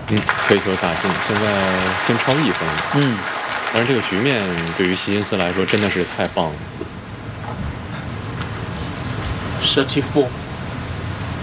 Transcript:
回球打进，现在先超1分。当然这个局面对于希金斯来说真的是太棒了。 34